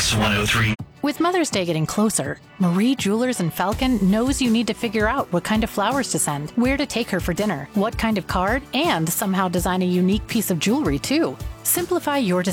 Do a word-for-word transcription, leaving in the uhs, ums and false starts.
X one oh three. With Mother's Day getting closer, Marie Jewelers in Falcon knows you need to figure out what kind of flowers to send, where to take her for dinner, what kind of card, and somehow design a unique piece of jewelry too. Simplify your